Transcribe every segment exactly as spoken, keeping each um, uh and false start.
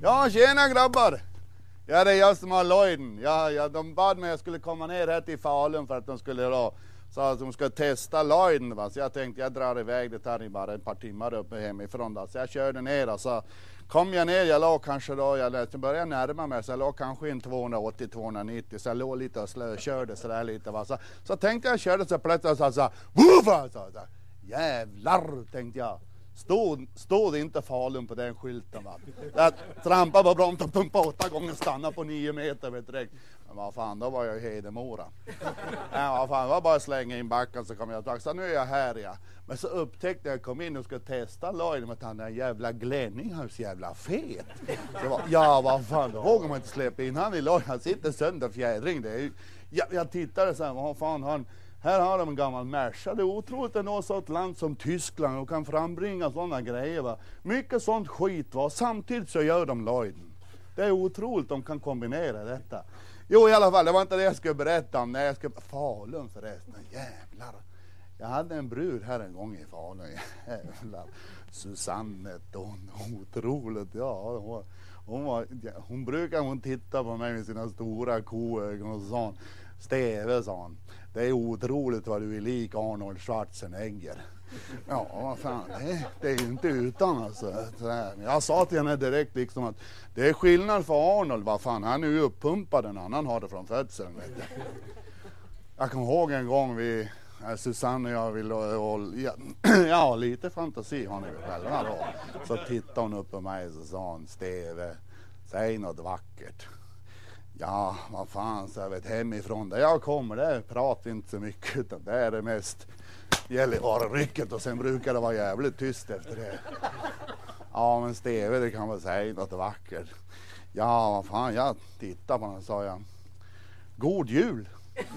Ja, tjena grabbar. Ja, det är jag som har Lloyden. Ja, ja, de bad mig att jag skulle komma ner här till Falun för att de skulle då, så att de ska testa Lloyden. Va? Så jag tänkte jag drar iväg, det tar bara ett par timmar upp hemifrån då. Så jag körde ner och så kom jag ner, jag låg kanske då, jag började närma mig så jag låg kanske in tvåhundraåttio till tvåhundranittio. Så jag låg lite och slö, körde sådär lite. Va? Så, så tänkte jag körde så plötsligt så så woofa! Så, så, jävlar tänkte jag. Stod, stod inte Falun på den skylten, va? Jag trampade på bromsen, pumpade åtta gånger, stannade på nio meter, vet direkt. Men vad fan, då var jag i Hedemora. Ja, vad fan, det var bara att slänga in backen så kom jag tillbaka. Så nu är jag här, ja. Men så upptäckte jag, kom in och skulle testa Lloyden med att han är jävla Glenning, han är så jävla fet. Så var, ja, vad fan, då vågar man inte släppa in han i Lloyden, han sitter sönder fjädring. Det är ju, jag, jag tittade så här, vad fan, han... Här har de en gammal Merca. Det är otroligt att nå så ett land som Tyskland och kan frambringa sådana grejer. Va? Mycket sånt skit, va? Samtidigt så gör de Lloyden. Det är otroligt de kan kombinera detta. Jo, i alla fall, det var inte det jag skulle berätta om. Nej, jag skulle... Falun förresten, jävlar. Jag hade en brud här en gång i Falun. Jävlar. Susanne, hon otroligt. Ja, hon, var, hon, var, hon brukar hon titta på mig med sina stora koögon och sånt. Steve, sa han. Det är otroligt vad du är lik Arnold Schwarzenegger. Ja, vad fan, det, det är inte utan alltså. Jag sa till henne direkt liksom att det är skillnad för Arnold, vad fan, han är ju uppumpad, en annan har det från födseln, vet du. Jag kommer ihåg en gång vi, Susanne och jag ville, och, ja, ja, lite fantasi har ni själva då. Så tittade hon upp på mig och så sa hon, Steve, säg något vackert. Ja, vad fan, så jag vet hemifrån där jag kommer, där pratar inte så mycket utan det är det mest Gällivare-rycket och sen brukar det vara jävligt tyst efter det. Ja, men Steve, det kan väl säga något vackert. Ja, vad fan, jag tittar på honom och sa jag, god jul.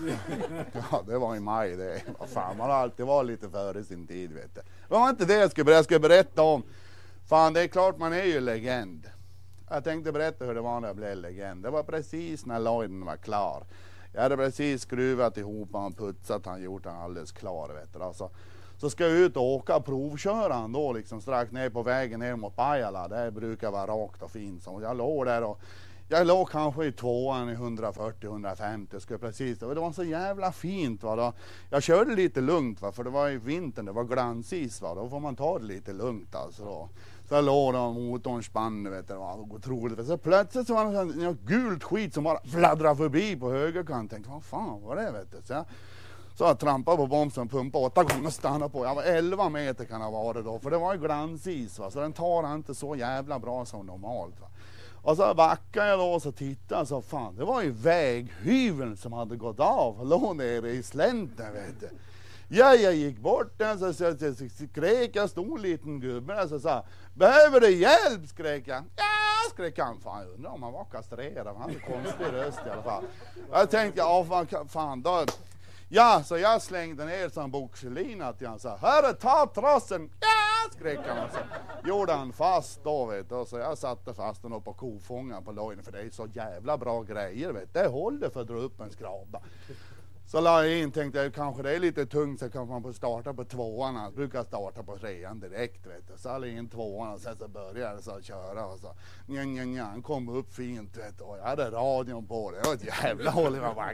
Ja, det var i maj det. Vad fan, man har alltid varit lite före sin tid, vet du. Det var inte det jag skulle berätta, jag skulle berätta om. Fan, det är klart man är ju legend. Jag tänkte berätta hur det var när jag blev legend. Det var precis när Lloyden var klar. Jag hade precis skruvat ihop och putsat han, gjort han alldeles klar, vet du. Alltså, så ska jag ut och åka och provköra han då liksom strax ner på vägen ner mot Pajala. Det brukar vara rakt och fint. Så jag låg där och jag låg kanske i tvåan i hundrafyrtio till hundrafemtio. Jag skulle precis, det var så jävla fint, va då. Jag körde lite lugnt, va, för det var i vintern, det var glansis, va. Då får man ta det lite lugnt alltså då. Så jag låg då motorn spann, vet du, det var otroligt. Så plötsligt så var det en, en gult skit som bara fladdrade förbi på högerkant. Tänkte, vad fan var det, vet du? Så jag, så jag trampade på bromsen, pumpade åtta gånger och stannade på. Jag var elva meter kan det vara då, för det var ju glansis, va. Så den tar inte så jävla bra som normalt, va. Och så backade jag då och så tittade så fan, det var ju väghyveln som hade gått av. Låg nere i slänten, vet du. Ja, jag gick bort där så, så, så, så skrek jag, stor liten gubbe och så sa, behöver du hjälp, skrek jag. Ja, skrek han. Fan, jag undrar om han var kastrerad, han hade konstig röst i alla fall. Jag tänkte, ja fan, fan då. Ja, så jag slängde ner som boxelina till han, sa, hörru, ta trossen. Ja, skrek han. Och så gjorde han fast då, vet du. Och så jag satte fast den upp på kofångaren på Lloyden, för det är så jävla bra grejer, vet du. Det håller för att dra upp en skrapa. Så la jag in, tänkte jag, kanske det är lite tungt så kan man få starta på tvåan. Jag brukar starta på trean direkt, vet du. Så la jag in tvåan och sen så började jag så köra och så nja, nja, nja, han kom upp fint, vet du. Och jag hade radion på det. Det var ett jävla håll.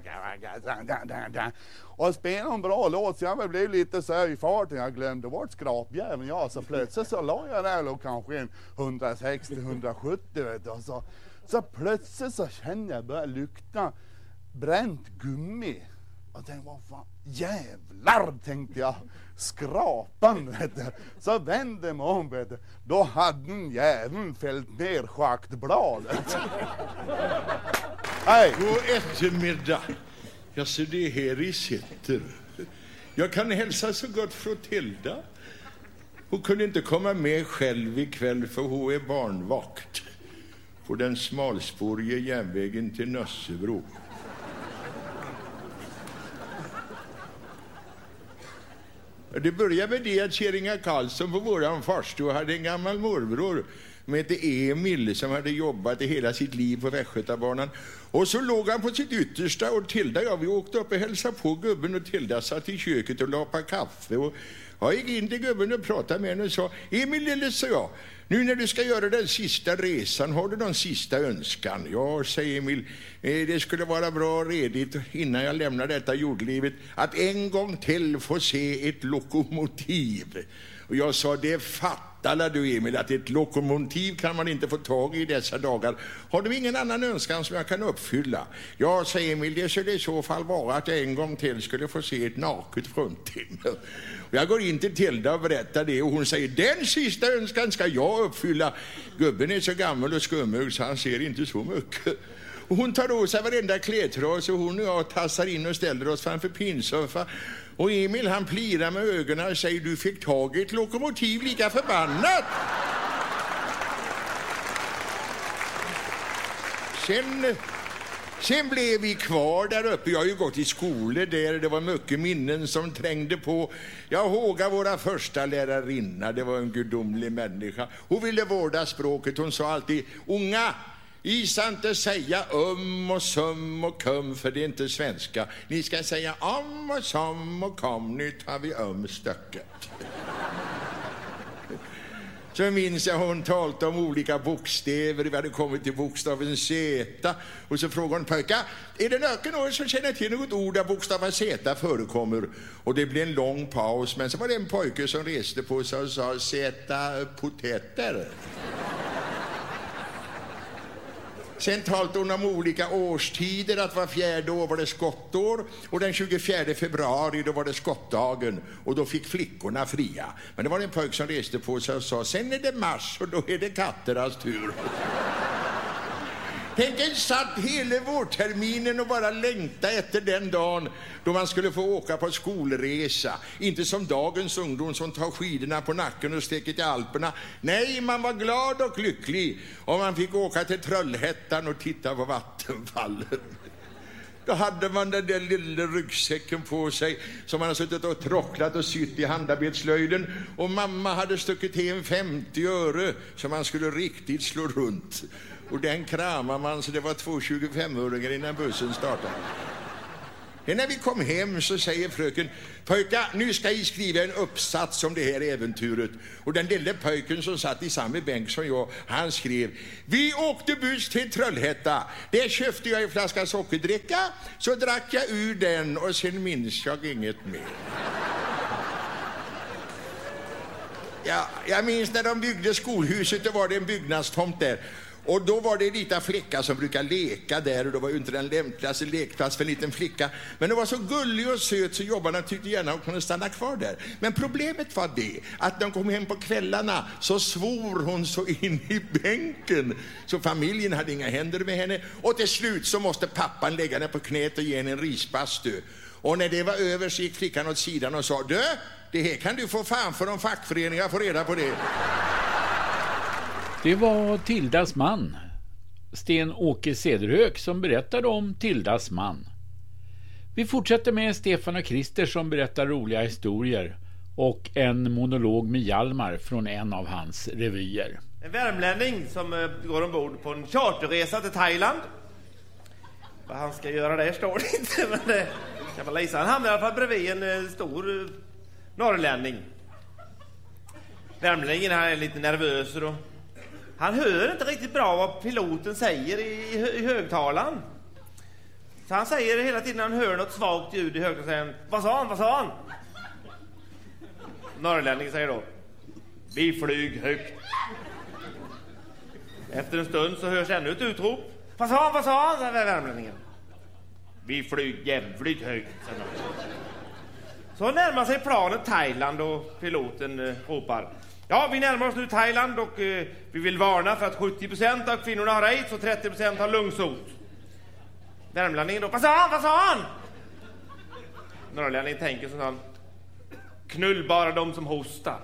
Och spelade en bra låt så jag blev lite så här i farten. Jag glömde bort skrapjäveln. Ja, så plötsligt så la jag där och kanske en hundrasextio till hundrasjuttio, vet du. Och så, så plötsligt så kände jag började lukta bränt gummi. Jag tänkte, vad fan, jävlar, tänkte jag, skrapan, vet du. Så vände mig om, vet du. Då hade en jäveln fällt ner schaktbladet. Hej. God eftermiddag. Jag ser det här i sitter. Jag kan hälsa så gott Frotilda. Hon kunde inte komma med själv ikväll för hon är barnvakt på den smalspåriga järnvägen till Nössebro. Det började med det att Kjeringa Karlsson på våran farstå hade en gammal morbror med hette Emil som hade jobbat i hela sitt liv på Västgötabanan. Och så låg han på sitt yttersta och Tilda, ja, vi åkte upp och hälsade på gubben och Tilda satt i köket och lapade kaffe och Jag gick in till gubben och pratade med henne och sa, Emil lille, sa jag, nu när du ska göra den sista resan, har du någon sista önskan? Ja, säger Emil, det skulle vara bra redigt innan jag lämnar detta jordlivet att en gång till få se ett lokomotiv. Och jag sa, det fattar du Emil, att ett lokomotiv kan man inte få tag i dessa dagar. Har du ingen annan önskan som jag kan uppfylla? Ja, säger Emil, det skulle i så fall vara att jag en gång till skulle få se ett naket fruntim. Och jag går in till Tilda och berättar det och hon säger, den sista önskan ska jag uppfylla. Gubben är så gammal och skummig så han ser inte så mycket. Och hon tar åt sig varenda klädtras och hon och jag tassar in och ställer oss framför pinsoffa. Och Emil han plirar med ögonen och säger, du fick tag i ett lokomotiv lika förbannat. Sen, sen blev vi kvar där uppe. Jag har ju gått i skolor där. Det var mycket minnen som trängde på. Jag hågar våra första lärarinna. Det var en gudomlig människa. Hon ville vårda språket. Hon sa alltid, unga, isa inte säga um och sum och kum, för det är inte svenska. Ni ska säga om och som och kom, nu tar vi um stöcket. Så minns jag hon talat om olika bokstäver. Vi hade kommit till bokstaven Z. Och så frågade hon, pojkar, är det någon som känner till något ord där bokstaven Z förekommer? Och det blev en lång paus. Men så var det en pojke som reste på sig och sa, Z potäter. Sen talade hon om olika årstider, att var fjärde år var det skottår och den tjugofjärde februari då var det skottdagen och då fick flickorna fria. Men det var en pojk som reste på sig och sa, sen är det mars och då är det katternas tur. Tänk en satt hela vårterminen och bara längta efter den dagen då man skulle få åka på skolresa. Inte som dagens ungdom som tar skidorna på nacken och sticker till Alperna. Nej, man var glad och lycklig om man fick åka till Trollhättan och titta på vattenfallen. Då hade man den där lilla ryggsäcken på sig som man hade suttit och trocklat och sytt i handarbetslöjden. Och mamma hade stuckit till en femtio öre som man skulle riktigt slå runt. Och den kramar man så det var två tjugofem-öringar innan bussen startade. Och när vi kom hem så säger fröken, pojkar, nu ska jag skriva en uppsats om det här äventyret. Och den lille pojken som satt i samma bänk som jag, han skrev, vi åkte buss till Trollhätta. Där köpte jag en flaska sockerdricka, så drack jag ur den och sen minns jag inget mer. Ja, jag minns när de byggde skolhuset, då var det en byggnadstomt där. Och då var det en liten flicka som brukar leka där och då var ju inte den lämpligaste lekplats för en liten flicka. Men det var så gullig och söt så jobbarna tyckte gärna att hon kunde stanna kvar där. Men problemet var det att när de kom hem på kvällarna så svor hon så in i bänken. Så familjen hade inga händer med henne och till slut så måste pappan lägga henne på knät och ge henne en risbastu. Och när det var över så gick flickan åt sidan och sa, du, det här kan du få fan för om fackföreningar får reda på det. Det var Tildas man, Sten-Åke Cederhök, som berättade om Tildas man. Vi fortsätter med Stefan och Christer som berättar roliga historier och en monolog med Hjalmar från en av hans revyer. En värmlänning som uh, går ombord på en charterresa till Thailand. Vad han ska göra där står det inte, men det kan man läsa. Han hamnar i alla fall bredvid en uh, stor uh, norrlänning. Värmlänningen här är lite nervös och han hör inte riktigt bra vad piloten säger i, i högtalaren. Så han säger hela tiden när han hör något svagt ljud i högtalaren, vad sa han, vad sa han? Norrlänningen säger då, vi flyg högt. Efter en stund så hörs ännu ett utrop. Vad sa han, vad sa han, säger värmlänningen. Vi flyg jävligt högt. Så närmar sig planet Thailand och piloten eh, ropar, ja, vi närmar oss nu Thailand och eh, vi vill varna för att sjuttio procent av kvinnorna har aids och trettio procent har lungsot. Värmlänningen då, vad sa han, vad sa han? Norrlänningen tänker som han, knull bara de som hostar.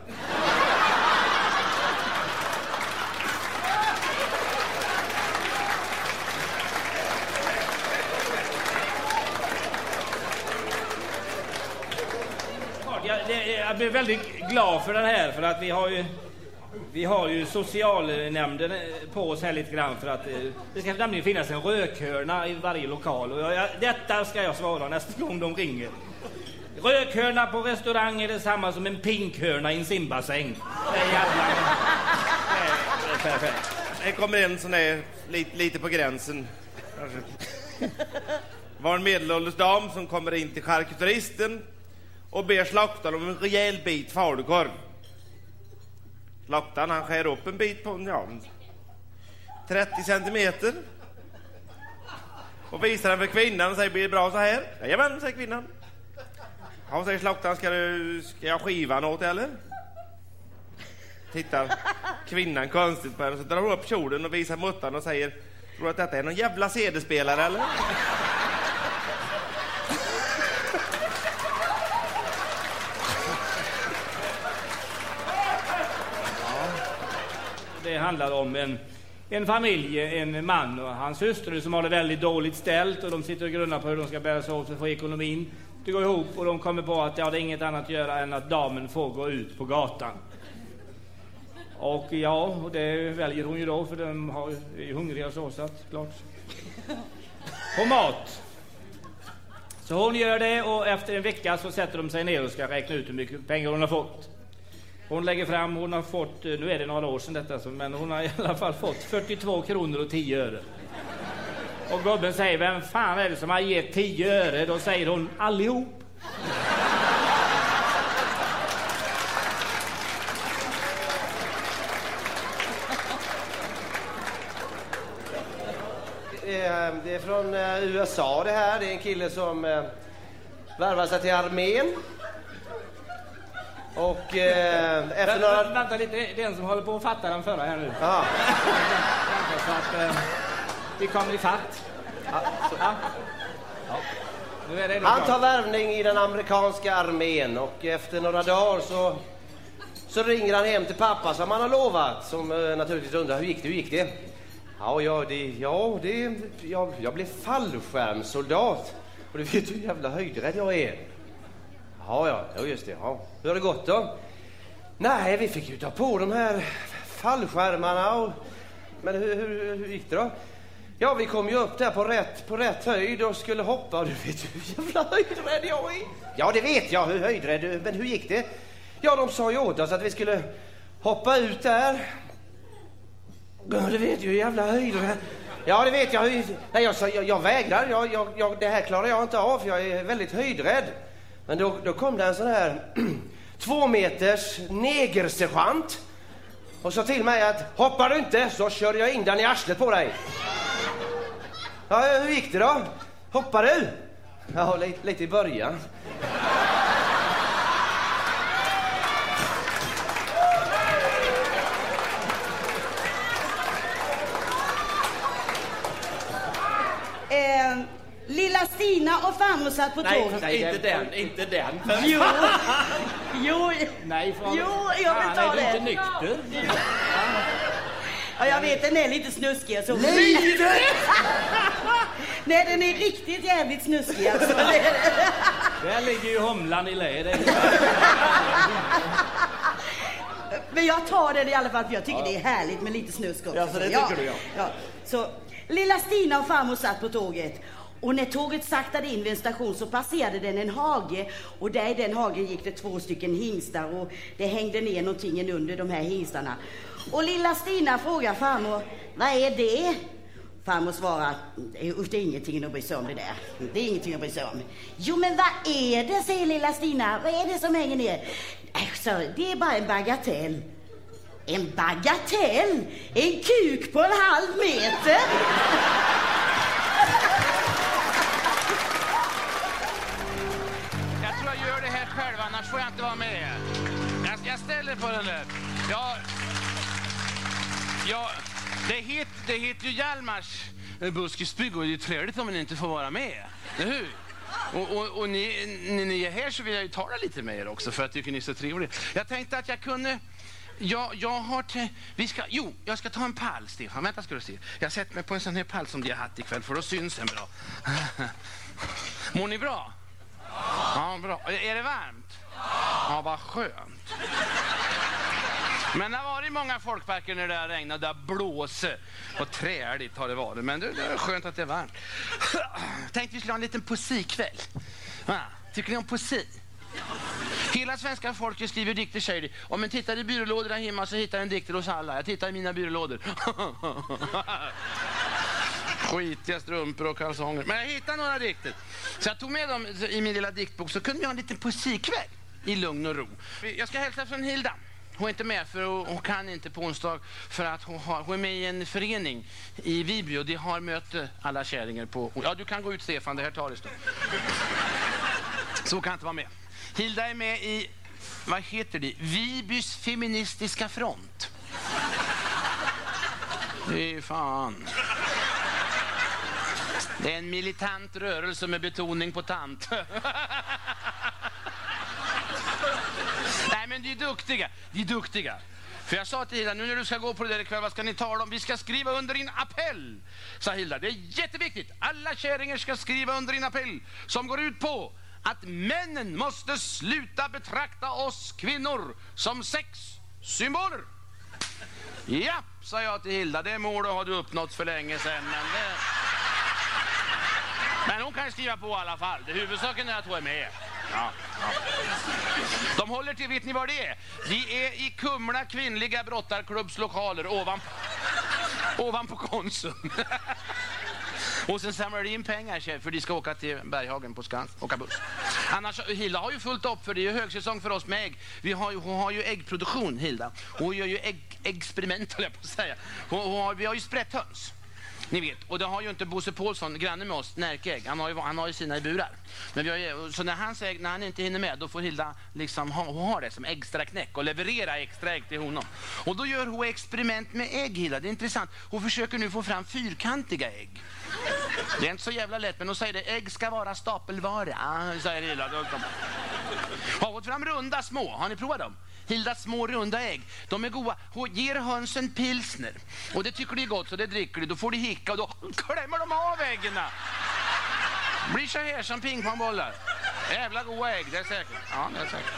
Jag blir väldigt glad för den här, för att vi har ju vi har ju socialnämnden på oss här lite grann, för att det ska nämligen finnas en rökhörna i varje lokal och jag, detta ska jag svara nästa gång de ringer. Rökhörna på restaurang är det samma som en pinkhörna i en simbassäng. Det är jävla... Det är perfekt. Det kommer en sån här, lite, lite på gränsen. Det var en medelålders dam som kommer in till charkuteristen och ber slaktaren om en rejäl bit falukorv. Slaktaren han skär upp en bit på ja, trettio centimeter och visar den för kvinnan och säger, blir det bra så här? Jajamän, säger kvinnan. Ja, säger slaktaren, ska, du, ska jag skiva något eller? Tittar kvinnan konstigt på henne, så drar hon upp kjolen och visar muttan och säger, tror du att detta är någon jävla C D-spelare eller? Det handlar om en, en familj, en man och hans hustru som har det väldigt dåligt ställt och de sitter och grunnar på hur de ska bära sig åt för att få ekonomin det går ihop och de kommer på att ja, det är inget annat att göra än att damen får gå ut på gatan. Och ja, och det väljer hon ju då för de har, är ju hungriga så så att, klart. På mat. Så hon gör det och efter en vecka så sätter de sig ner och ska räkna ut hur mycket pengar hon har fått. Hon lägger fram, hon har fått, nu är det några år sedan detta, men hon har i alla fall fått fyrtiotvå kronor och tio öre. Och gubben säger, vem fan är det som har gett tio öre? Då säger hon, allihop. Det är från U S A det här. Det är en kille som värvar sig till armén. Och eh, efter några... Vänta, vänta lite, det är en som håller på att fatta den förra här nu. Ja. Så att eh, vi kommer i fatt. Ja, så. Ja. Ja. Nu är det Han tar värvning i den amerikanska armén och efter några dagar så, så ringer han hem till pappa som han har lovat. Som eh, naturligtvis undrar, hur gick det, hur gick det? Ja, ja, det, ja det, jag, jag blev fallskärmsoldat. Och du vet hur jävla höjdrädd jag är. Ja, ja, ja, just det. Ja. Hur har det gått då? Nej, vi fick ju ta på de här fallskärmarna. Och... Men hur, hur, hur gick det då? Ja, vi kom ju upp där på rätt, på rätt höjd och skulle hoppa. Och du vet hur jävla höjdrädd jag är. Ja, det vet jag, hur höjdrädd. Men hur gick det? Ja, de sa ju åt oss att vi skulle hoppa ut där. Ja, det vet ju hur jävla höjdrädd. Ja, det vet jag. Nej, jag sa, jag, jag vägrar. Jag, jag, jag, det här klarar jag inte av, för jag är väldigt höjdrädd. Men då, då kom det en sån här två meters negersergeant och sa till mig att hoppar du inte så kör jag in den i arslet på dig. Ja, hur gick det då? Hoppar du? Ja, lite, lite i början. Eh, lilla Stina och farmor satt på nej, tåget. nej, inte den, inte den. Jo, jo, nej, fan, jo, jag vill ta fan, det. är du inte nykter? Ja, jag vet, den är lite snuskig och så. Nej, nej, den är riktigt jävligt snuskig alltså. Där ligger ju humlan i lä. Men jag tar den i alla fall för jag tycker ja. Det är härligt med lite snusk också. Ja, så det tycker ja. du ja. ja. Så lilla Stina och farmor satt på tåget. Och när tåget saktade in vid en station så passerade den en hage. Och där i den hagen gick det två stycken hingstar och det hängde ner någonting under de här hingstarna. Och lilla Stina frågar farmor, vad är det? Farmor svarar, det är ingenting att bry sig om det där. Det är ingenting att bry sig om. Jo, men vad är det, säger lilla Stina. Vad är det som hänger ner? Alltså, det är bara en bagatell. En bagatell? En kuk på en halv meter? Jag tror jag gör det här själv, annars får jag inte vara med. Jag, jag ställer på den där. Ja, ja, det heter, det heter ju Hjalmars buskisbygg och det är trevligt om man inte får vara med. Eller hur? Och, och, och ni, ni, ni är här så vill jag ju tala lite med er också för att jag tycker ni är så trevliga. Jag tänkte att jag kunde... Ja, jag har till... Vi ska... Jo, jag ska ta en pall, Stefan. Vänta ska du se. Jag sätter mig på en sån här pall som de har haft ikväll för då syns en bra. Mår ni bra? Ja, bra. Är det varmt? Ja, vad skönt. Men det har varit många folkparker när det har regnat, det har blåse och träligt har det varit. Men det är skönt att det är varmt. Tänkte vi skulle ha en liten poesikväll. Ja, tycker ni om poesi? Hela svenska folket skriver dikter, säger det. Om man tittar i byrålådorna hemma så hittar en dikter hos alla. Jag tittar i mina byrålådor. Skitiga strumpor och kalsonger. Men jag hittade några dikter. Så jag tog med dem i min lilla diktbok, så kunde vi ha en liten poesikväll i lugn och ro. Jag ska hälsa från Hilda. Hon är inte med för hon kan inte på onsdag för att hon, har, hon är med i en förening i Vibio och de har möte alla kärringar på. Ja, du kan gå ut, Stefan, det här tar det stund. Så kan inte vara med. Hilda är med i, vad heter det? Vibys feministiska front. Det är fan. Det är en militant rörelse med betoning på tant. Nej, men de är duktiga. De är duktiga. För jag sa till Hilda, nu när du ska gå på det där ikväll, vad ska ni tala om? Vi ska skriva under en appell, sa Hilda. Det är jätteviktigt. Alla kärringar ska skriva under en appell som går ut på att männen måste sluta betrakta oss kvinnor som sexsymboler. Ja, sa jag till Hilda, det målet har du uppnått för länge sedan. Men, det... men hon kan skriva på i alla fall. Det huvudsaken är att hon är med. Ja, ja. De håller till, vet ni vad det är? De är i Kumla kvinnliga brottarklubbslokaler ovan, ovan på Konsum. Och sen samlar de in pengar för de ska åka till Berghagen på Skans, åka buss. Annars, Hilda har ju fullt upp, för det är ju högsäsong för oss med ägg. Vi har ju, hon har ju äggproduktion, Hilda. Hon gör ju ägg, experiment, håller jag på att säga. Hon, hon har, vi har ju sprätthöns. Ni vet, och det har ju inte Bosse Paulsson, granne med oss, närkägg. Han har ju, han har ju sina i burar. Men vi har ju, så när han, säger, när han inte hinner med, då får Hilda liksom ha, hon har det som extra knäck och leverera extra ägg till honom. Och då gör hon experiment med ägg, Hilda. Det är intressant. Hon försöker nu få fram fyrkantiga ägg. Det är inte så jävla lätt, men hon säger det. Ägg ska vara stapelvara, ah, säger Hilda. Har fått fram runda små. Har ni provat dem? Hildas små runda ägg. De är goda. Hon ger hönsen pilsner. Och det tycker de är gott, så det dricker de. Då får de hicka och då klämmer de av äggen. Blir så här som pingpongbollar. Jävla goda ägg, det är säkert. Ja, det är säkert.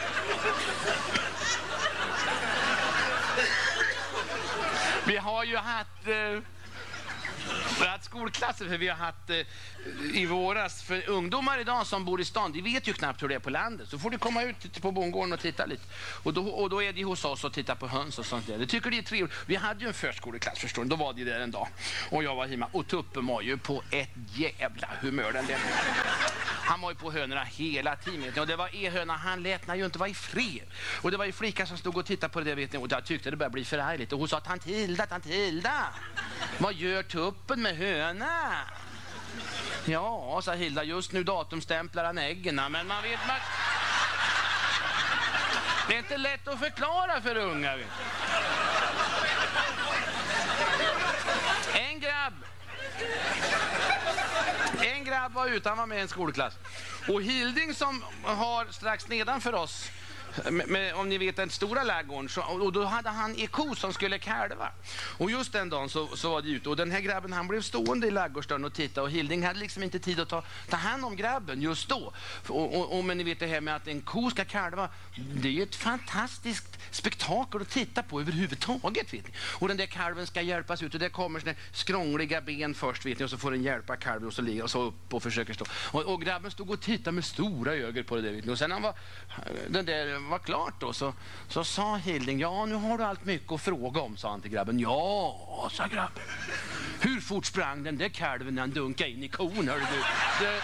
Vi har ju haft... Eh, Vi har haft skolklasser, för vi har haft eh, i våras för ungdomar idag som bor i stan. De vet ju knappt hur det är på landet. Så får de komma ut på bondgården och titta lite. Och då, och då är de hos oss och tittar på höns och sånt där. Det tycker de är trevligt. Vi hade ju en förskoleklass, förstår ni. Då var de där en dag. Och jag var hemma. Och tuppen var ju på ett jävla humör den där. Han var ju på hönorna hela tiden. Och det var e-höna, han lät ju inte vara i fred. Och det var ju flickan som stod och tittade på det, vet ni. Och jag tyckte det började bli förargligt. Och hon sa, tant Hilda, tant Hilda. Vad gör tuppen med höna? Ja, sa Hilda, just nu datumstämplar han äggen. Men man vet, man... det är inte lätt att förklara för unga. Vet. En grabb. En grabb var utan var med i en skolklass. Och Hilding som har strax nedanför oss, med, med, om ni vet den stora lägården, så, och då hade han en ko som skulle kalva. Och just den dagen så, så var det ute. Och den här grabben, han blev stående i lägårdsdörren och tittade. Och Hilding hade liksom inte tid att ta, ta hand om grabben just då. Och, och, och men ni vet det här med att en ko ska kalva, det är ju ett fantastiskt spektakel att titta på överhuvudtaget, vet ni. Och den där kalven ska hjälpas ut. Och där kommer såna skrångliga ben först, vet ni. Och så får den hjälpa kalven och så ligger och så upp och försöker stå. Och, och grabben stod och tittade med stora ögon på det där, vet ni. Och sen han var, den där var klart då, så, så sa Hilding, ja nu har du allt mycket att fråga om, sa han till grabben. Ja, sa grabben. Hur fort sprang den där kalven när han dunkade in i kon, hörde du? Det...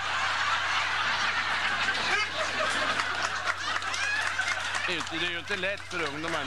Det är ju inte lätt för ungdomar.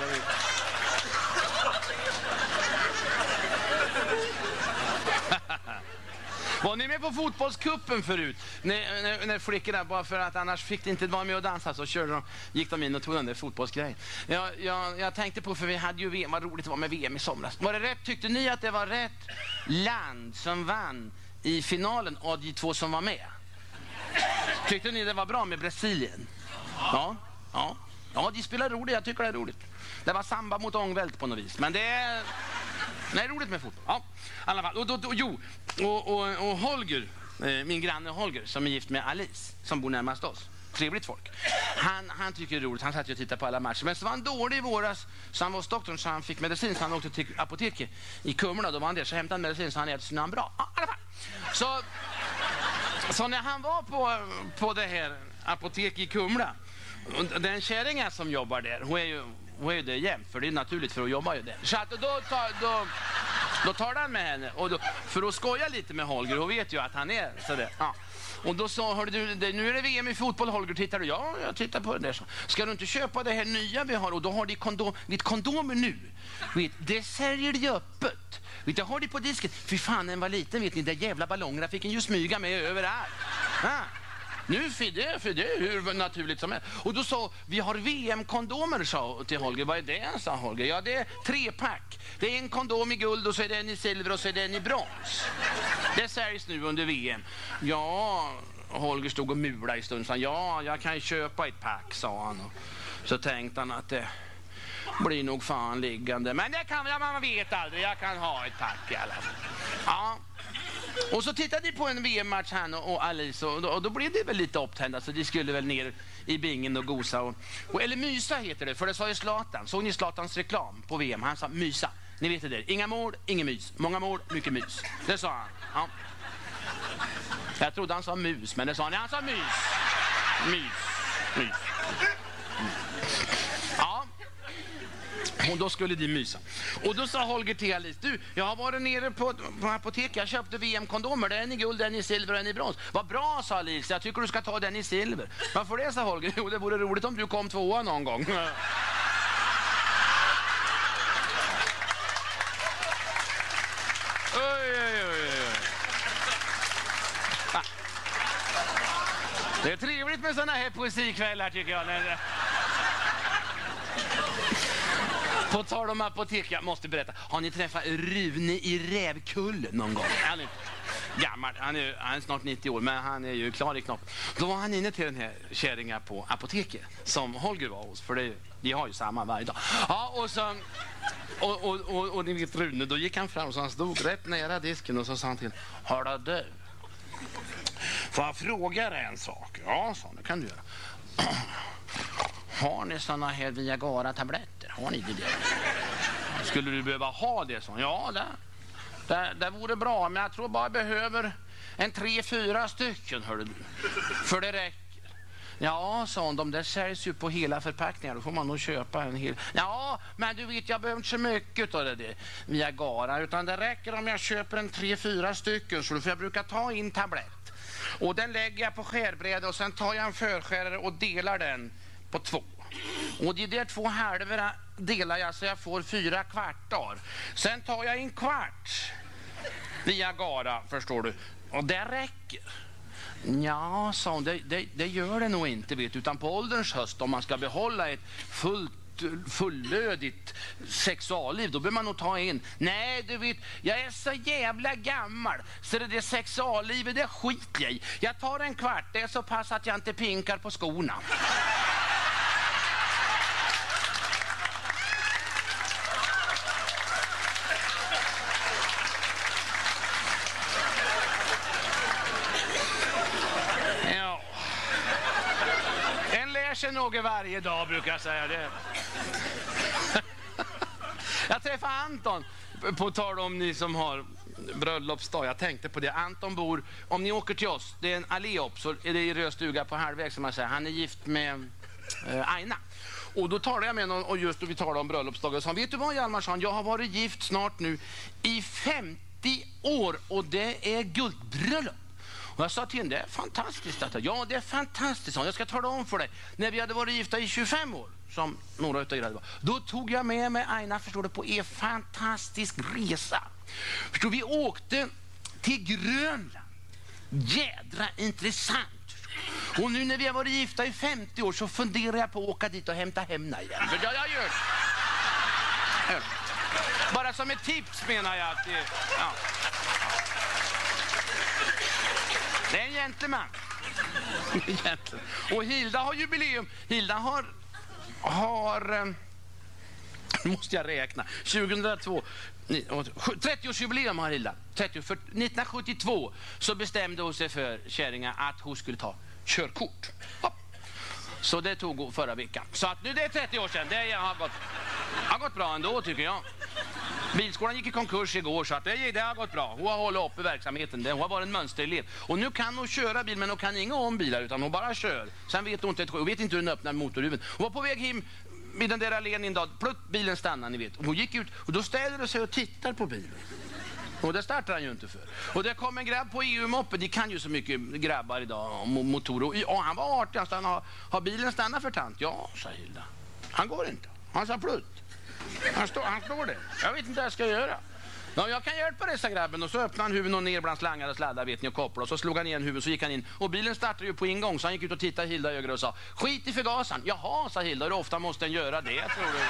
Var ni med på fotbollskuppen förut? När, när, när flickorna, bara för att annars fick de inte vara med och dansa, så körde de, gick de in och tog den där fotbollsgrejen. Jag, jag, jag tänkte på, för vi hade ju V M, vad roligt det var med V M i somras. Var det rätt, tyckte ni att det var rätt land som vann i finalen av de två som var med? Tyckte ni det var bra med Brasilien? Ja, ja. Ja, de spelar roligt, jag tycker det är roligt. Det var samba mot ångvält på något vis, men det är... Nej, roligt med fotboll. Ja, i alla fall. Och, och, och, jo, och, och, och Holger, eh, min granne Holger, som är gift med Alice, som bor närmast oss. Trevligt folk. Han, han tycker det är roligt, han satt ju och tittade på alla matcher. Men så var han dålig i våras, så han var hos doktorn, så han fick medicin, så han åkte till apoteket i Kumla. Då var han där, så hämtade han medicin, så han äter, så nu är han bra. Ja, i alla fall. Så, så när han var på, på det här apoteket i Kumla, Och den kärringen som jobbar där, hon är ju, hon är ju det jämt, för det är naturligt för att jobba ju där. Så att då tar, då, då tar han med henne, och då, för att skoja lite med Holger, hon vet ju att han är sådär. Ja. Och då sa, hörde du, det, nu är det V M i fotboll, Holger, tittar du? Ja, jag tittar på det där. Så. Ska du inte köpa det här nya vi har? Och då har de kondom, vet, kondomer nu. Vet, det säljer de öppet. Vet, jag har det på disken. Fy fan, den var liten, vet ni, där jävla ballongerna fick en ju smyga med överallt. Ja. Nu för det, för det, hur naturligt som är. Och då sa, vi har V M-kondomer, sa till Holger. Vad är det, sa Holger? Ja, det är tre pack. Det är en kondom i guld, och så är det en i silver, och så är det en i brons. Det säljs nu under V M. Ja, Holger stod och mulade i stund. Så, ja, jag kan köpa ett pack, sa han. Och så tänkte han att det blir nog fan liggande. Men det kan jag, man vet aldrig. Jag kan ha ett pack i alla fall. Ja. Och så tittade de på en V M-match här och, och Alice, och då, och då blev det väl lite upptända, så de skulle väl ner i bingen och gosa och, och eller mysa heter det, för det sa ju Zlatan. Såg ni Zlatans reklam på V M? Han sa mysa. Ni vet det, inga mål, ingen mys. Många mål, mycket mys. Det sa han. Ja. Jag trodde han sa mus, men det sa han. Han sa mys. Mys. Mys. Ja. Och då skulle de mysa. Och då sa Holger till Alice, du, jag har varit nere på, på apotek, jag köpte V M-kondomer, den i guld, den i silver och den i brons. Vad bra, sa Alice, jag tycker du ska ta den i silver. Varför det, sa Holger? Jo, det vore roligt om du kom tvåa någon gång. Oj, oj, oj, oj. Ah. Det är trevligt med såna här poesikvällar, tycker jag. På tal om apotek, jag måste berätta. Har ni träffat Rune i Rävkullen någon gång? Han är gammal, han är, han är snart nittio år, men han är ju klar i knopp. Då var han inne till den här kärringen på apoteket, som Holger var hos, för det, de har ju samma varje dag. Ja, och så... Och, och, och, och ni vet Rune, då gick han fram och så han stod rätt nära disken och så sa han till, hörda du, får jag fråga dig en sak? Ja, sa han, det kan du göra. Har ni såna här Viagra-tabletter? Har ni det? Skulle du behöva ha det? Så? Ja, det, det, det vore bra, men jag tror bara jag behöver en tre, fyra stycken, hörde du. För det räcker. Ja, sa hon, de där säljs ju på hela förpackningar. Då får man nog köpa en hel. Ja, men du vet, jag behöver inte så mycket av det där Viagra, utan det räcker om jag köper en tre, fyra stycken. Så då får jag brukar ta in tablett. Och den lägger jag på skärbrädan och sen tar jag en förskärare och delar den på två. Och de där två halvorna delar jag så jag får fyra kvartar. Sen tar jag en kvart Viagra, förstår du. Och det räcker. Ja, sa hon, det, det, det gör det nog inte, vet, utan på ålderns höst, om man ska behålla ett fullt fullödigt sexualliv, då behöver man nog ta in. Nej, du vet, jag är så jävla gammal, så det där sexuallivet, det skiter jag i. Jag tar en kvart, det är så pass att jag inte pinkar på skorna. Något varje dag, brukar jag säga det. Jag träffade Anton, på tal om ni som har bröllopsdag. Jag tänkte på det. Anton bor, om ni åker till oss, det är en allé upp, så är det i Rödstuga på halvväg, som man säger. Han är gift med eh, Aina. Och då talade jag med honom, och just då vi talade om bröllopsdagar, och sa, vet du vad, Hjalmarsson, jag har varit gift snart nu i femtio år, och det är guldbröllop. Och jag sa till henne, det är fantastiskt detta. Ja, det är fantastiskt. Jag ska tala om för dig. När vi hade varit gifta i tjugofem år, som några utav er var, då tog jag med mig Aina, förstår du, på en fantastisk resa. Förstår, vi åkte till Grönland. Jädra intressant. Och nu när vi har varit gifta i femtio år så funderar jag på att åka dit och hämta hemna igen. För jag, jag gör det. Bara som ett tips, menar jag att det, ja. Det är en gentleman. Och Hilda har jubileum. Hilda har, har nu måste jag räkna, tjugohundratvå, trettioårsjubileum har Hilda. trettio, för nittonhundrasjuttiotvå så bestämde hon sig för, kärringa, att hon skulle ta körkort. Hopp. Så det tog hon förra veckan. Så att nu det är trettio år sedan. Det har gått, har gått bra ändå, tycker jag. Bilskolan gick i konkurs igår så att det, det har gått bra. Hon har hållit uppe verksamheten. Hon har varit en mönsterelev. Och nu kan hon köra bil, men hon kan inga om bilar utan hon bara kör. Sen vet hon inte, hon vet inte hur den öppnar motorhuven. Hon var på väg hem med den där allén en dag. Plutt, bilen stannade, ni vet. Hon gick ut och då ställde hon sig och tittar på bilen. Och det startar han ju inte för. Och det kom en grabb på E U-moppen. De kan ju så mycket grabbar idag om motorer. Och han var artig. Han har, har bilen stannat för tant? Ja, sa Hilda. Han går inte. Han sa plutt. Han, stå, han står där. Jag vet inte vad jag ska göra. Ja, jag kan hjälpa dessa grabben. Och så öppnade han huvudet och ner bland slangar och sladdar, vet ni, och kopplar. Och så slog han igen huvudet, så gick han in. Och bilen startade ju på en gång, så han gick ut och tittade Hilda i ögonen och sa: skit i förgasaren. Jaha, sa Hilda. Hur ofta måste den göra det, tror du?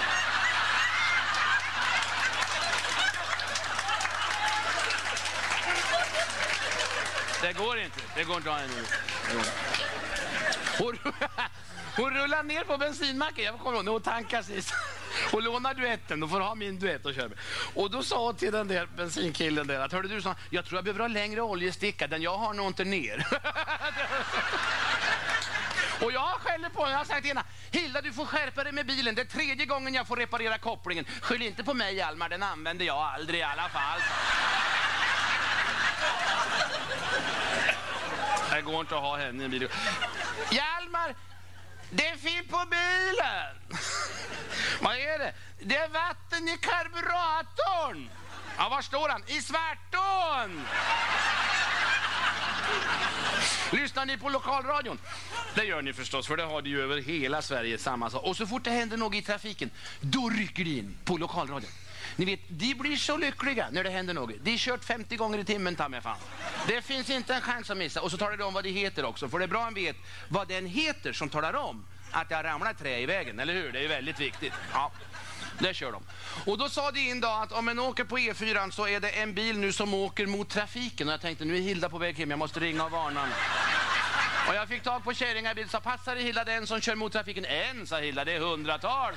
Det går inte. Det går inte att ha en nu. Hon, hon rullar ner på bensinmacken. Jag kommer ihåg när hon tankar sist. Hon lånar duetten. Då får ha min duett och köra med. Och då sa hon till den där bensinkillen där att, hörde du, sa, jag tror jag behöver ha längre oljesticka. Den jag har nog inte ner. Och jag skäller på henne. Jag har sagt till henne: Hilda, du får skärpa dig med bilen. Det är tredje gången jag får reparera kopplingen. Skyll inte på mig, Almar. Den använder jag aldrig i alla fall. Det går inte att ha henne i en bil. Hjalmar, det är fel på bilen. Vad är det? Det är vatten i karburatorn. Ja, var står han? I Svartån. Lyssnar ni på lokalradion? Det gör ni förstås, för det har det ju över hela Sverige samma sak. Och så fort det händer något i trafiken, då rycker det in på lokalradion. Ni vet, de blir så lyckliga när det händer något. De har kört femtio gånger i timmen, ta med fan. Det finns inte en chans att missa. Och så talar de om vad det heter också. För det är bra att vet vad den heter som talar om att det har ramlat trä i vägen. Eller hur? Det är väldigt viktigt. Ja, det kör de. Och då sa de en dag att om en åker på E fyra så är det en bil nu som åker mot trafiken. Och jag tänkte, nu är Hilda på väg hem. Jag måste ringa och varna henne. Och jag fick tag på kärringar bil. Så passar det Hilda den som kör mot trafiken? En, sa Hilda. Det är hundratals.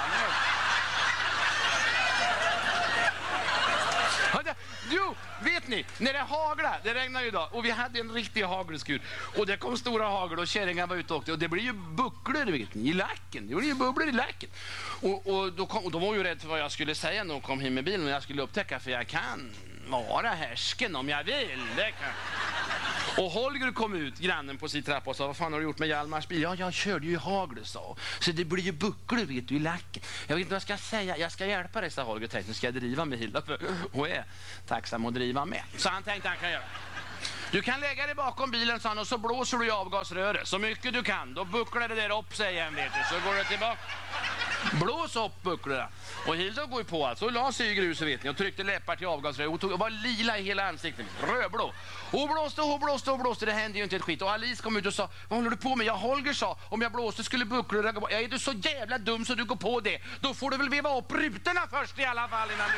Jo, vet ni, när det haglar, det regnar ju idag, och vi hade en riktig hagelskur, och det kom stora hagel och kärringar var ute och åkte, och det blir ju bucklor, vet ni, i lacken, det blir ju bubblor i lacken. Och, och, då kom, och de var ju rädd för vad jag skulle säga när de kom hem med bilen, och jag skulle upptäcka, för jag kan vara härsken om jag vill, det kan. Och Holger kom ut, grannen på sin trappa, och sa: vad fan har du gjort med Hjalmars bil? Ja, jag körde ju i hagel, sa. Så det blir ju bucklor, vet du, i lacken. Jag vet inte vad jag ska säga. Jag ska hjälpa dig, sa Holger. Tänkte, nu ska jag driva med Hilda, för hon är tacksam att driva med. Så han tänkte han kan göra. Du kan lägga dig bakom bilen, sa han, och så blåser du i avgasröret. Så mycket du kan. Då bucklar det där upp sig igen, vet du. Så går det tillbaka. Blås upp bucklorna. Och Hilda går ju på alltså och la sig i gruset, vet ni, och tryckte läppar till avgasröret. Hon tog, var lila i hela ansiktet, rödblå. Hon blåste, hon blåste, hon blåste. Det hände ju inte ett skit. Och Alice kom ut och sa: vad håller du på med? Jag Holger sa, om jag blåste skulle bucklorna gå på. Jag är du så jävla dum så du går på det. Då får du väl veva upp rutorna först i alla fall innan du...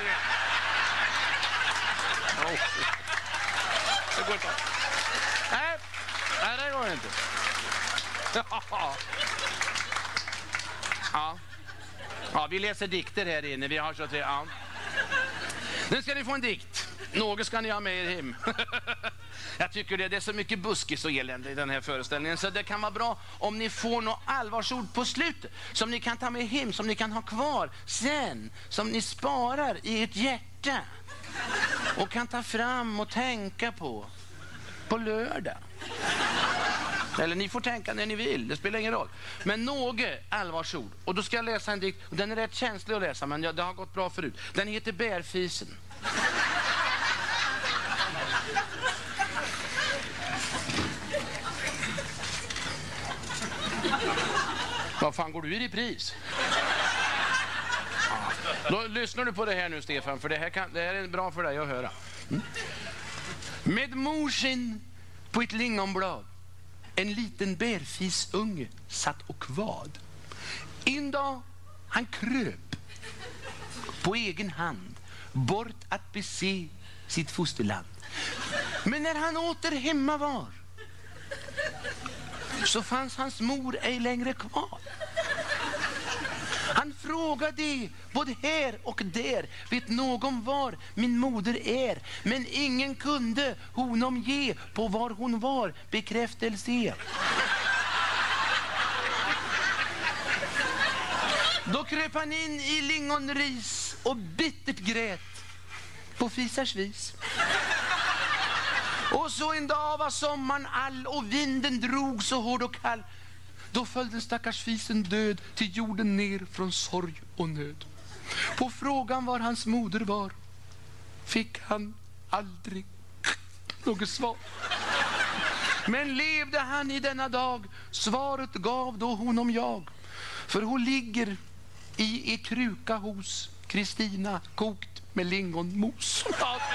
Oh. Det går inte. Nej, nej, det går inte. Ja. Ja, vi läser dikter här inne. Vi har så tre. Ja. Nu ska ni få en dikt. Något ska ni ha med er hem. Jag tycker det, det är så mycket buskis och elände i den här föreställningen, så det kan vara bra om ni får något allvarsord på slutet som ni kan ta med hem, som ni kan ha kvar sen, som ni sparar i ert hjärta och kan ta fram och tänka på på lördag. Eller ni får tänka när ni vill, det spelar ingen roll. Men något allvarsord. Och då ska jag läsa en dikt. Den är rätt känslig att läsa, men det har gått bra förut. Den heter Bärfisen. Vad fan går du i pris? Ja. Då lyssnar du på det här nu, Stefan, för det här, kan, det här är bra för dig att höra. Mm. Med morsin på ett lingonblad en liten bärfisunge satt och kvad. En dag han kröp på egen hand bort att bese sitt fosterland. Men när han åter hemma var så fanns hans mor ej längre kvar. Han frågade både här och där, vet någon var min moder är, men ingen kunde honom ge på var hon var bekräftelse. Då kröp han in i lingonris och bittert grät. på Fisars vis. Och så en dag var sommaren all och vinden drog så hård och kall. Då föll den stackars fisen död till jorden ner från sorg och nöd. På frågan var hans moder var fick han aldrig något svar. Men levde han i denna dag, svaret gav då honom jag. För hon ligger i er kruka hos Kristina, kokt med lingonmos.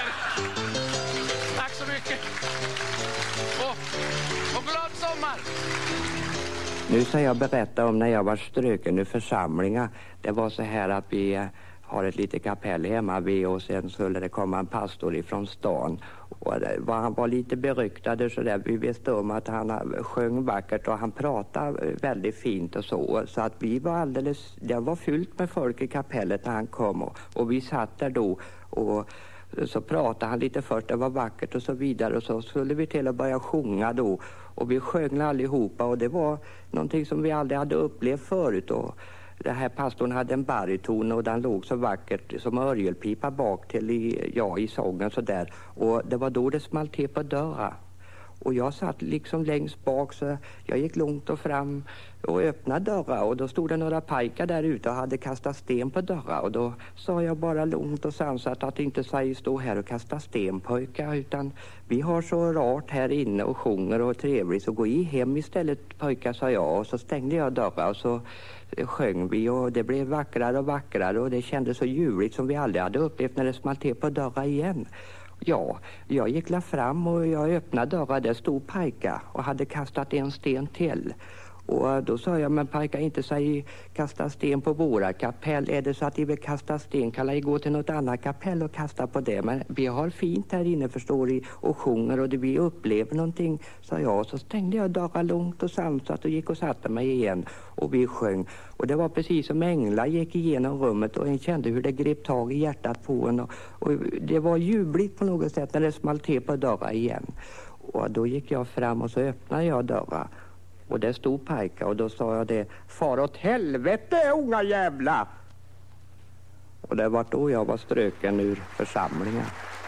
Tack så mycket. Och, och glad sommar. Nu ska jag berätta om när jag var ströken i församlingar. Det var så här att vi har ett litet kapell hemma vid och sen skulle det komma en pastor ifrån stan. Och det var, han var lite beryktad så där. Vi visste om att han sjöng vackert och han pratade väldigt fint och så. Så att vi var alldeles, det var fyllt med folk i kapellet när han kom och, och vi satt där då och så pratade han lite först, det var vackert och så vidare och så skulle vi till att börja sjunga då och vi sjöng allihopa och det var någonting som vi aldrig hade upplevt förut och det här pastorn hade en bariton och den låg så vackert som örgelpipa bak till i, ja, i sången så där och det var då det small till på dörrar. Och jag satt liksom längst bak så jag gick långt och fram och öppnade dörrar och då stod det några pajkar där ute och hade kastat sten på dörrar och då sa jag bara lugnt och sansat att inte säga stå här och kasta sten pojkar utan vi har så rart här inne och sjunger och trevligt så gå i hem istället pojkar sa jag och så stängde jag dörrar och så sjöng vi och det blev vackrare och vackrare och det kändes så ljuvligt som vi aldrig hade upplevt när det small till på dörrar igen. Ja, jag gick la fram och jag öppnade dörrar, där stod pajka och hade kastat en sten till. Och då sa jag, men pajka inte säg kasta sten på våra kapell. Är det så att de vill kasta sten kan jag gå till något annat kapell och kasta på det. Men vi har fint här inne förstår ni och sjunger och det, vi upplever någonting, sa jag. Så stängde jag dörrar långt och samsat och gick och satte mig igen och vi sjöng. Och det var precis som änglar gick igenom rummet och en kände hur det grep tag i hjärtat på en. Och, och det var jubligt på något sätt när det small till på dörrar igen. Och då gick jag fram och så öppnade jag dörrar. Och det stod pajka och då sa jag det, far åt helvete unga jävla. Och det var då jag var ströken ur församlingen.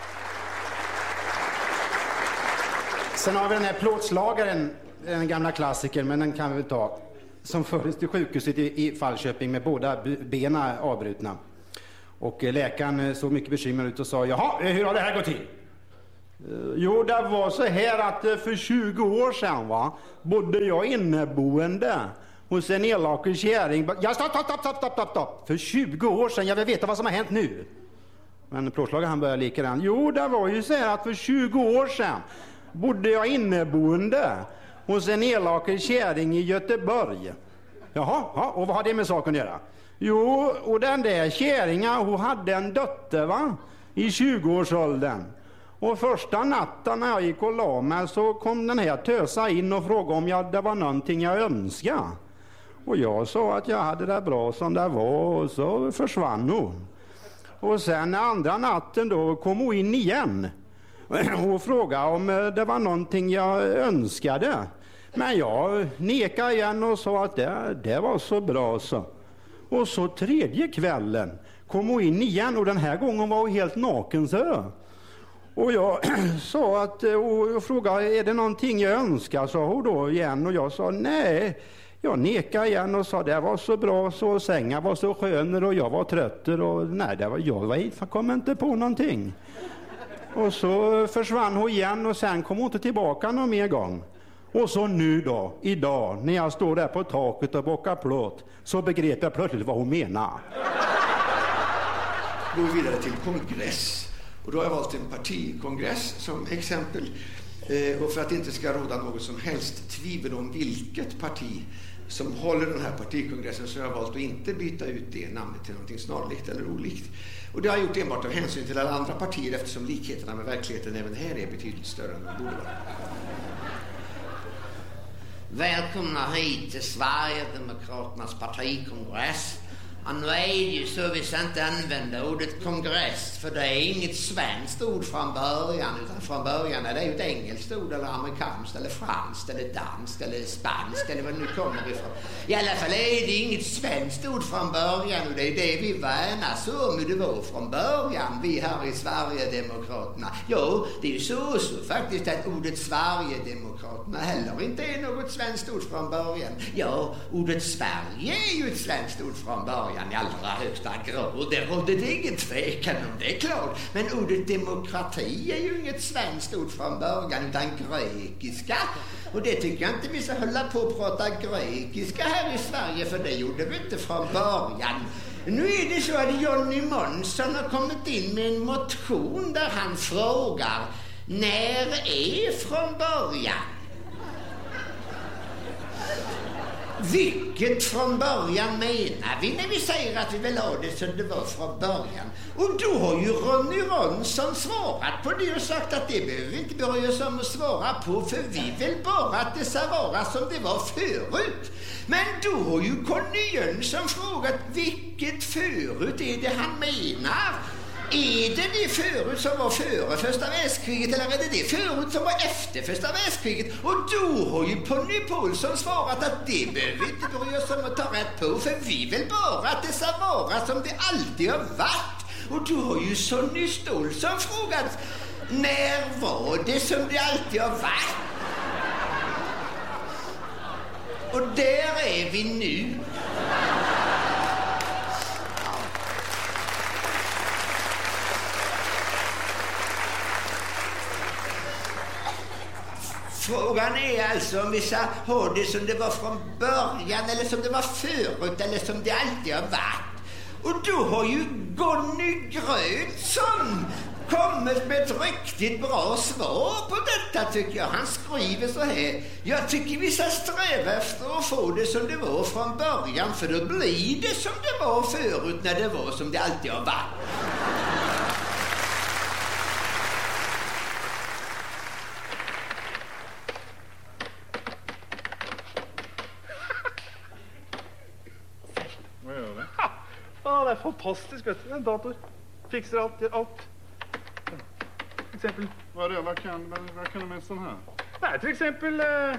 Sen har vi den här plåtslagaren, den gamla klassikern, men den kan vi ta. Som fördes till sjukhuset i, i Falköping med båda benen avbrutna. Och läkaren såg mycket bekymrad ut och sa, jaha, hur har det här gått till? Jo, det var så här att för tjugo år sedan va, bodde jag inneboende hos en elak kärring. Ja, stopp, stopp, stopp, stopp, stopp, stopp. För tjugo år sedan, jag vill veta vad som har hänt nu. Men plåtslagaren han började likadant. Jo, det var ju så här att för tjugo år sedan bodde jag inneboende hos en elak kärring i Göteborg. Jaha, ja, och vad har det med saken att göra? Jo, och den där kärringen, hon hade en dotter va, i tjugo-årsåldern. Och första natten när jag gick och la mig så kom den här tösa in och frågade om jag, det var någonting jag önskade. Och jag sa att jag hade det bra som det var och så försvann hon. Och sen andra natten då kom hon in igen och frågade om det var någonting jag önskade. Men jag nekade igen och sa att det, det var så bra så. Och så tredje kvällen kom hon in igen och den här gången var hon helt naken så. Och jag sa att, och jag frågade, är det någonting jag önskar, sa hon då igen. Och jag sa, nej, jag nekade igen och sa, det var så bra så, sängen var så skön och jag var trött och nej, det var, jag var, jag kom inte på någonting. Och så försvann hon igen och sen kom hon inte tillbaka någon mer gång. Och så nu då, idag, när jag står där på taket och bockar plåt, så begrep jag plötsligt vad hon menar. Går vi vidare till kongress. Och då har jag valt en partikongress som exempel. Eh, och för att det inte ska råda något som helst tvivel om vilket parti som håller den här partikongressen så har jag valt att inte byta ut det namnet till någonting snarlikt eller olikt. Och det har jag gjort enbart av hänsyn till alla andra partier eftersom likheterna med verkligheten även här är betydligt större än de borde vara. Välkomna hit till Sverigedemokraternas partikongress. Ja, nu är det ju så vi ska inte använda ordet kongress, för det är inget svenskt ord från början, utan från början är det ju ett engelskt ord eller amerikanskt eller franskt eller danskt eller spanskt eller vad det nu kommer ifrån. I alla fall är det inget svenskt ord från början, och det är det vi värnar så om hur det var från början, vi här i Sverigedemokraterna. Jo, det är ju så, så faktiskt att ordet Sverigedemokraterna heller inte är något svenskt ord från början. Ja, ordet Sverige är ju ett svenskt ord från början i allra högsta grad, och det råder det ingen tvekan om, det är klart. Men ordet demokrati är ju inget svenskt ord från början utan grekiska, och det tycker jag inte vi ska hålla på och prata grekiska här i Sverige, för det gjorde vi inte från början. Nu är det så att Johnny Månsson har kommit in med en motion där han frågar: när är från början? Vilket från början menar vi när vi säger att vi vill ha det som det var från början? Och då har ju Ronny Ronsson svarat på det och sagt att det behöver vi inte börja oss om att svara på, för vi vill bara att det ska vara som det var förut. Men då har ju Conny Jönsson frågat vilket förut är det han menar. Är det det förut som var före första världskriget, eller är det det förut som var efter första världskriget? Och då har ju Ponny Paulsson svarat att det behöver vi inte börja oss om att ta rätt på, för vi vill bara att det ska vara som det alltid har varit. Och då har ju Sonny Stolsson frågat: när var det som det alltid har varit? Och där är vi nu. Frågan är alltså om vi ska ha det som det var från början, eller som det var förut, eller som det alltid har varit. Och då har ju Gonny Grötsson kommit med ett riktigt bra svar på detta, tycker jag. Han skriver så här: jag tycker vi ska sträva efter att få det som det var från början, för då blir det som det var förut när det var som det alltid har varit. Ja, det är fantastiskt, vet du. En dator fixar allt, allt. Till exempel. Vad är det? Vad kan, vad, vad kan du med sån här? Nej, till exempel eh,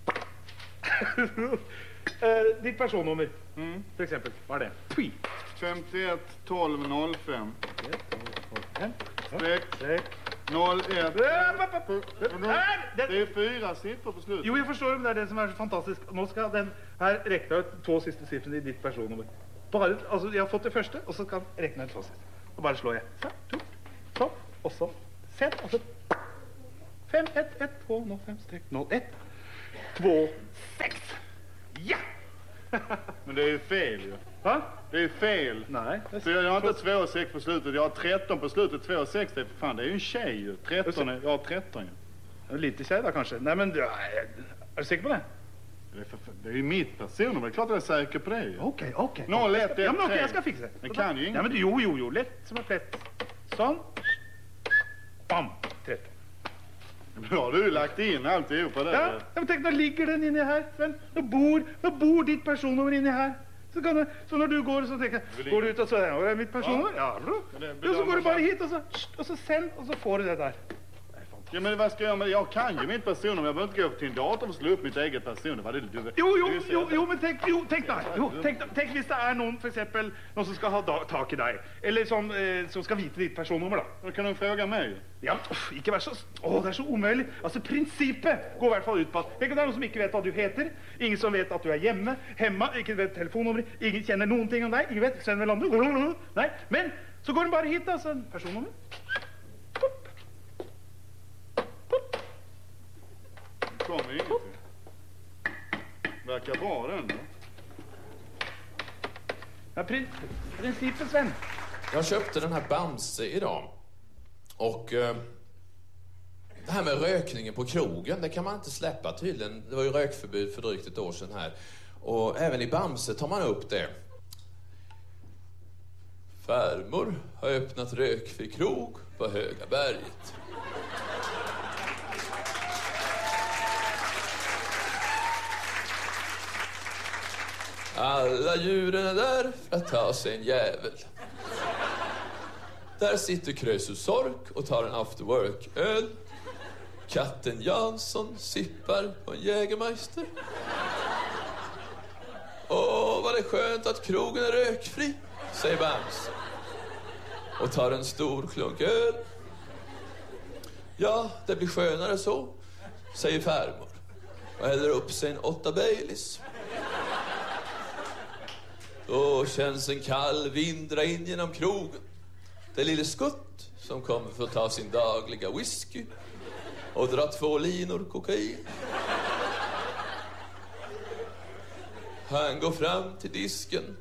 eh, ditt personnummer. Mm. Till exempel. Vad är det? Tui. femtioett tolv noll fem. Streck. Streck. noll ett. Det är fyra siffror på slutet. Jo, jag förstår det där, det som är så fantastiskt. Nu ska den här räkna ut två sista siffror i ditt personnummer. Bara, alltså, jag har fått det första, och så kan jag räkna ut två sista. Och bara slår jag. Så, to, så, och så. Sen, och så. fem, ett, ett, två, noll, fem, streck, noll, ett, två, sex. Ja! Men det är ju fel ju. Va? Det är ju fel. Nej. För jag har inte två sex på slutet, jag har tretton på slutet, två sex, det är för fan, det är ju en tjej ju. tretton, jag har tretton ju. Lite tjej då kanske. Nej, men du, är du säker på det? Det är, för, det är ju mitt personnummer, det är klart jag är säker på det. Okej, okej. noll ett ett tre. Ja, men okej, jag ska fixa det. Det kan ju inget. Ja, men jo, jo, jo, lätt som en plätt. Sån. Bam, tretton. Men har du lagt in alltihop på det? Ja, men tänk, då ligger den inne här, Sven. Då bor, då bor ditt personnummer inne här. Så, kan du, så när du går så tänker jag, går du ut och så där, och det är mitt personnummer? Ja, ja. Och så går du bara hit och så, och så sen, och så får du det där. Ja, men vad ska jag göra med det? Jag kan ju mitt personnummer, jag behöver inte gå till en dator och slå upp mitt eget personnummer. Vad är det du vet? Jo, jo, jo, jo, men tänk, jo, tänk då. Jo, tänk, tänk hvis det är någon, för exempel, någon som ska ha da, tak i dig. Eller som, eh, som ska vita ditt personnummer då. Då kan de fråga mig. Ja, oh, inte vara så, åh, det är så omöjligt. Alltså, principen går i alla fall ut på att, tänk om det är någon som inte vet vad du heter, ingen som vet att du är hemma, hemma, ingen vet telefonnummer, ingen känner någonting om dig, ingen vet, sen väl om du, nej, men så går den bara hit, alltså, personnummer. Kommer ingenting. Verkar bra den då. Ja, prin principen, Sven. Jag köpte den här Bamse idag. Och eh, det här med rökningen på krogen, det kan man inte släppa tydligen. Det var ju rökförbud för drygt ett år sedan här. Och även i Bamse tar man upp det. Farmor har öppnat rökfri krog på Högaberget. Alla djuren är där för att ta sig en jävel. Där sitter Krösus Sork och tar en after work-öl. Katten Jansson sippar på en Jägermeister. Åh, vad det är skönt att krogen är rökfri, säger Bamse. Och tar en stor klunk öl. Ja, det blir skönare så, säger farmor. Och häller upp sig en åtta Baileys. Då känns en kall vind dra in genom krogen. Det lille Skutt som kommer för att ta sin dagliga whisky och dra två linor kokain. Han går fram till disken.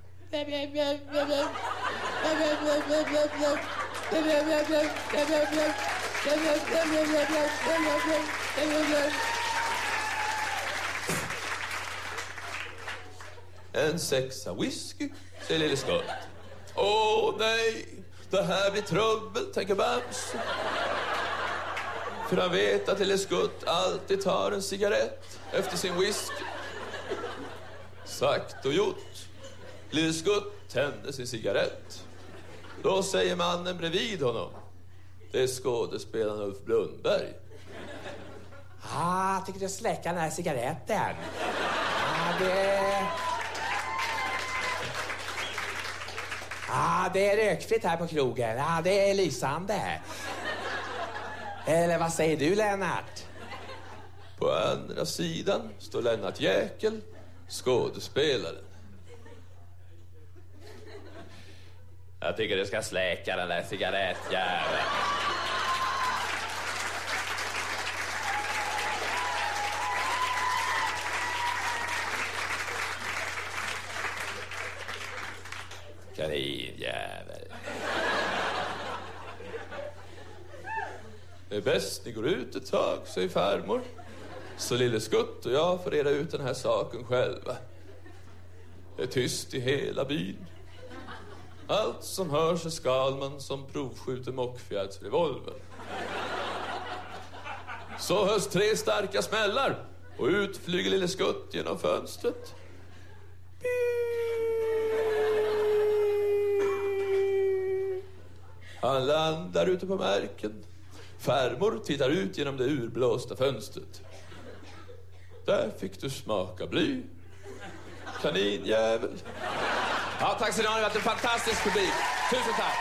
En sexa whisky, säger lille Skutt. Åh nej, det här blir trubbel, tänker Bamse. För han vet att lille Skutt alltid tar en cigarett efter sin whisky. Sagt och gjort. Lille Skutt tänder sin cigarett. Då säger mannen bredvid honom. Det är skådespelaren Ulf Blundberg. Ah, tycker du släcka den här cigaretten? Ah, det... Ah, det är rökfritt här på krogen. Ah, det är lysande. Eller vad säger du, Lennart? På andra sidan står Lennart Jäkel, skådespelaren. Jag tycker du ska släcka den där cigarettjäveln. Kaninjävel. Det är bäst ni går ut ett tag, säger farmor. Så lille Skutt och jag får reda ut den här saken själva. Det är tyst i hela byn. Allt som hörs är Skalman som provskjuter Mockfjärdsrevolver. Så hörs tre starka smällar och ut flyger lille Skutt genom fönstret. Han landar ute på marken. Farmor tittar ut genom det urblåsta fönstret. Där fick du smaka bly. Kaninjävel. Ja, tack så mycket. Det har varit en fantastisk publik. Tusen tack.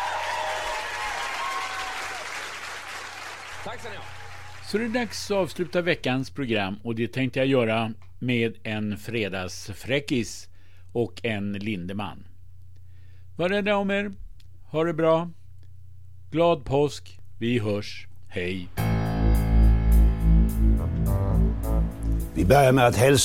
Tack så mycket. Så det är dags att avsluta veckans program, och det tänkte jag göra med en fredagsfräckis och en Lindeman. Var rädda om er. Ha det bra. Glad påsk. Vi hörs. Hej. Vi börjar med att hälsa